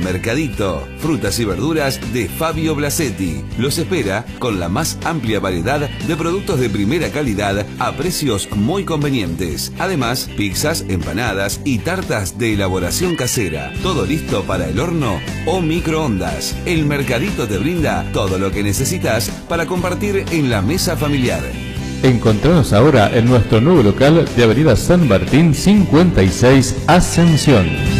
Mercadito, frutas y verduras de Fabio Blasetti. Los espera con la más amplia variedad de productos de primera calidad a precios muy convenientes. Además, pizzas, empanadas y tartas de elaboración casera. Todo listo para el horno o microondas. El Mercadito te brinda todo lo que necesitas para compartir en la mesa familiar. Encontranos ahora en nuestro nuevo local de Avenida San Martín 56, Ascensión.